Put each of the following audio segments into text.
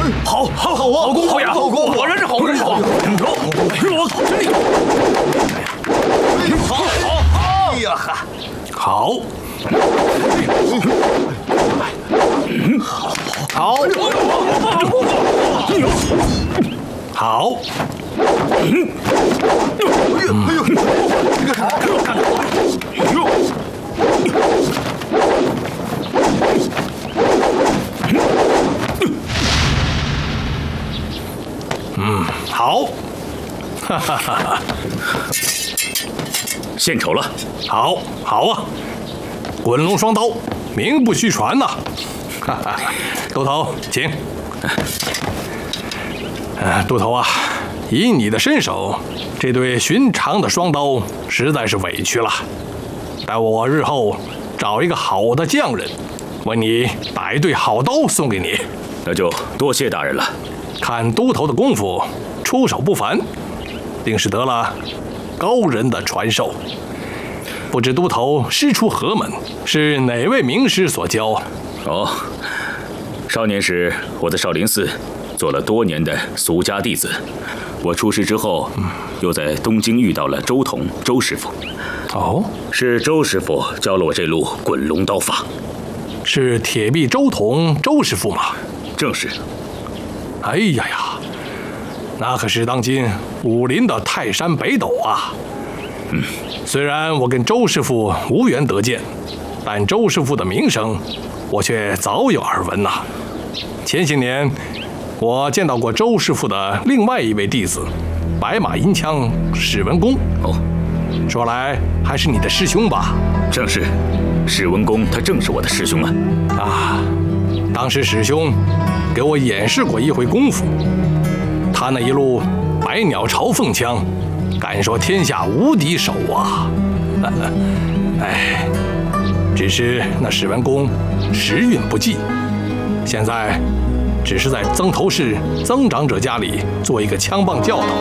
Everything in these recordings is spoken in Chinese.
好功夫呀！果然是好功夫！我靠，真厉害！好！哎呀哈！好！好！好！好，哈哈哈！ 献丑了， 好啊！滚龙双刀，名不虚传呐！哈哈，都头，请。都头啊，以你的身手，这对寻常的双刀实在是委屈了。待我日后找一个好的匠人，为你打一对好刀送给你。 那就多谢大人了。 看都头的功夫，出手不凡，定是得了高人的传授。不知都头师出何门，是哪位名师所教？ 哦，少年时我在少林寺做了多年的俗家弟子，我出师之后，又在东京遇到了周同周师傅。 哦， 是周师傅教了我这路滚龙刀法。 是铁臂周同周师傅吗？ 正是。 哎呀，那可是当今武林的泰山北斗啊！虽然我跟周师傅无缘得见，但周师傅的名声，我却早有耳闻呐。前些年，我见到过周师傅的另外一位弟子，白马银枪史文恭。 哦， 说来还是你的师兄吧？ 正是，史文恭他正是我的师兄啊！ 啊，当时史兄给我演示过一回功夫，他那一路百鸟朝凤枪，敢说天下无敌手啊！哎，只是那史文恭时运不济，现在只是在曾头市曾长者家里做一个枪棒教导。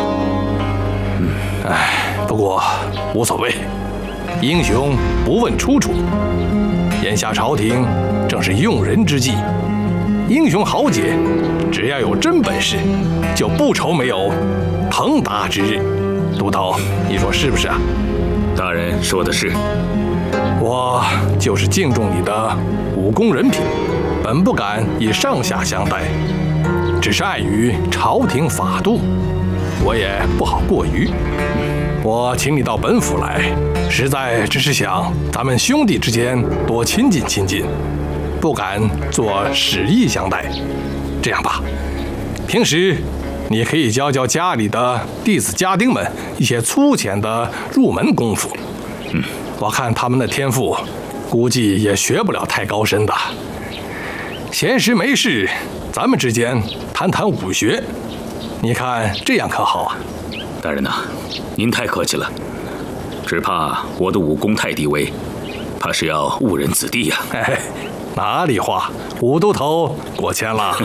哎，不过无所谓，英雄不问出处。眼下朝廷正是用人之际，英雄豪杰只要有真本事，就不愁没有腾达之日。都头，你说是不是啊？ 大人说的是。 我就是敬重你的武功人品，本不敢以上下相待，只是碍于朝廷法度，我也不好过于。我请你到本府来，实在只是想咱们兄弟之间多亲近亲近，不敢做使役相待。这样吧，平时你可以教教家里的弟子家丁们一些粗浅的入门功夫。我看他们的天赋，估计也学不了太高深的。闲时没事，咱们之间谈谈武学，你看这样可好啊？ 大人呐，您太客气了，只怕我的武功太低微，怕是要误人子弟呀。 哎，哪里话，武都头过谦了。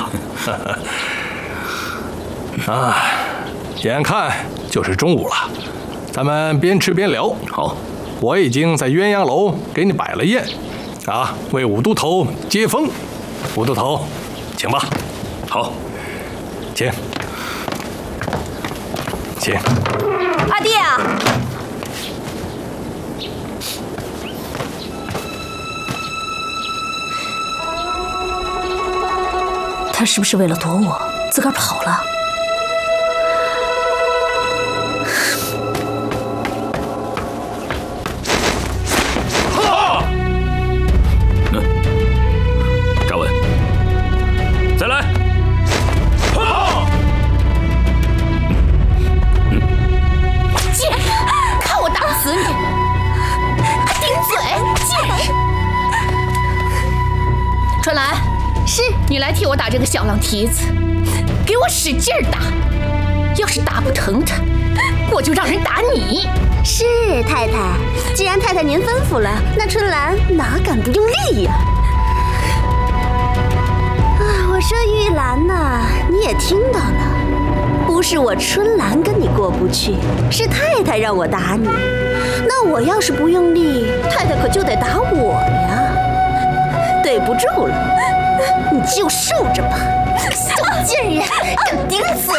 啊，眼看就是中午了，咱们边吃边聊。 好， 我已经在鸳鸯楼给你摆了宴，啊，为武都头接风。武都头，请吧。 好， 请，请。 阿弟啊！他是不是为了躲我，自个儿跑了？ 扎稳，再来！ 贱，看我打死你！还顶嘴，贱！春兰，是你来替我打这个小浪蹄子，给我使劲儿打。要是打不疼他，我就让人打你。 是太太，既然太太您吩咐了，那春兰哪敢不用力呀？我说玉兰呐，你也听到了，不是我春兰跟你过不去，是太太让我打你。那我要是不用力，太太可就得打我呀。对不住了，你就受着吧，小贱人。 顶嘴！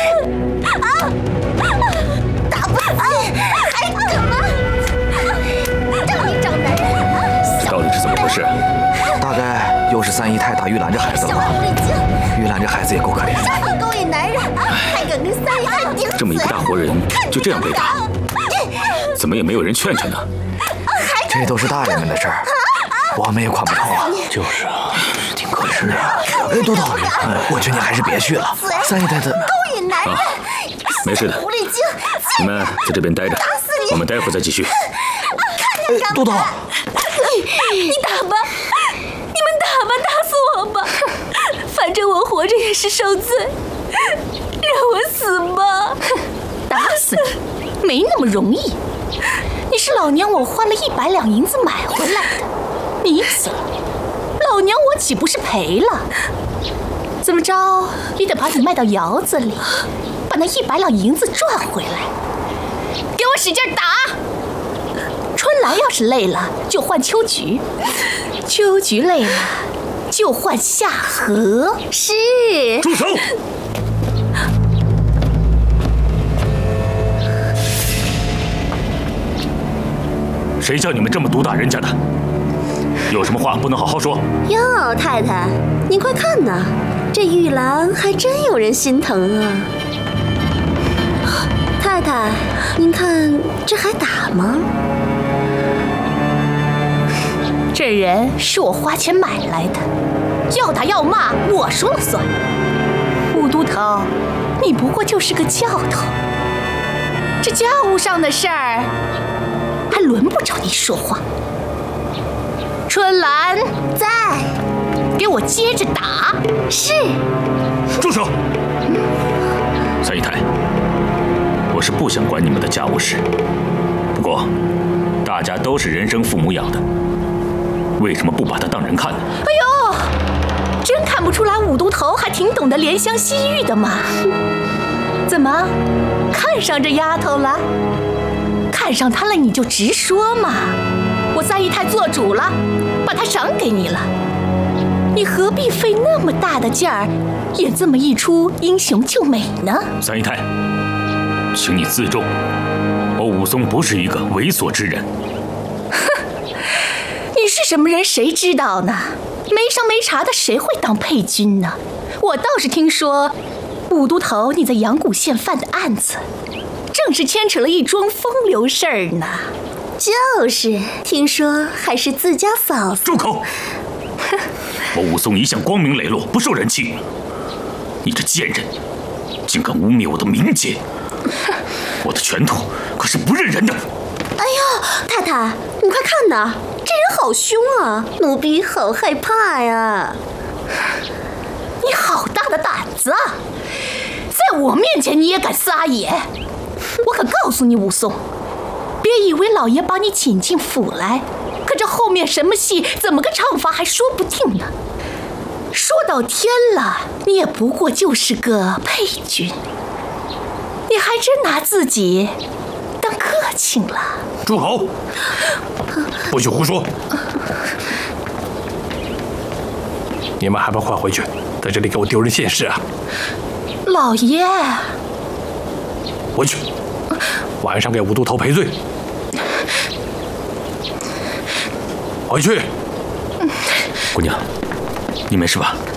打不死，还怎么？找你找男人！ 到底是怎么回事？ 大概又是三姨太打玉兰这孩子了吧？玉兰这孩子也够可怜的。 你勾引男人，还敢跟三姨太顶嘴！ 这么一个大活人，就这样被打，怎么也没有人劝劝呢？ 这都是大人们的事儿，我们也管不着啊。 就是啊， 挺可怜的。哎，多多，我劝你还是别去了。三姨太太勾引男人， 没事的， 狐狸精！ 你们在这边待着，我们待会儿再继续。 哎，多多， 你打吧，你们打吧，打死我吧，反正我活着也是受罪，让我死吧。打死你没那么容易，你是老娘我花了100两银子买回来的，你死了，老娘我岂不是赔了？怎么着也得把你卖到窑子里，把那100两银子赚回来。给我使劲打！春兰要是累了，就换秋菊；秋菊累了，就换夏荷。 是。 住手！谁叫你们这么毒打人家的？有什么话不能好好说？ 哟，太太，您快看呐，这玉兰还真有人心疼啊！太太，您看这还打吗？ 这人是我花钱买来的，要打要骂我说了算。武都头，你不过就是个教头，这教务上的事儿还轮不着你说话。春兰在， 给我接着打。 是。 住手！三姨太，我是不想管你们的家务事，不过大家都是人生父母养的，为什么不把他当人看呢？ 哎呦，真看不出来武都头还挺懂得怜香惜玉的嘛。怎么，看上这丫头了？看上她了你就直说嘛。我三姨太做主了，把她赏给你了，你何必费那么大的劲儿演这么一出英雄救美呢？ 三姨太，请你自重，我武松不是一个猥琐之人。 哼，你是什么人谁知道呢？没商没茶的谁会当配军呢？我倒是听说武都头你在阳谷县犯的案子，正是牵扯了一桩风流事儿呢。 就是，听说还是自家嫂子。 住口！我武松一向光明磊落，不受人欺。你这贱人，竟敢污蔑我的名节！我的拳头可是不认人的。 哎呦，太太，你快看呐，这人好凶啊，奴婢好害怕呀！ 你好大的胆子啊！在我面前你也敢撒野！我可告诉你，武松，别以为老爷把你请进府来，可这后面什么戏，怎么个唱法还说不定呢。说到天了，你也不过就是个配军，你还真拿自己当客卿了。 住口！不许胡说！你们还不快回去，在这里给我丢人现世啊！ 老爷， 回去，晚上给武都头赔罪。回去。 姑娘，你没事吧？